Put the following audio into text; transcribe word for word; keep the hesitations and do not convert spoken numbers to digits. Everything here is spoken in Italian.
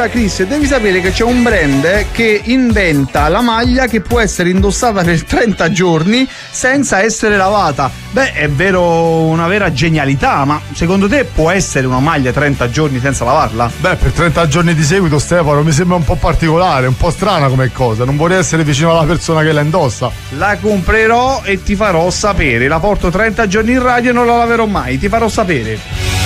Allora Chris, devi sapere che c'è un brand che inventa la maglia che può essere indossata per trenta giorni senza essere lavata. Beh, è vero, una vera genialità, ma secondo te può essere una maglia trenta giorni senza lavarla? Beh, per trenta giorni di seguito, Stefano, mi sembra un po' particolare, un po' strana come cosa. Non vorrei essere vicino alla persona che la indossa. La comprerò e ti farò sapere. La porto trenta giorni in radio e non la laverò mai, ti farò sapere.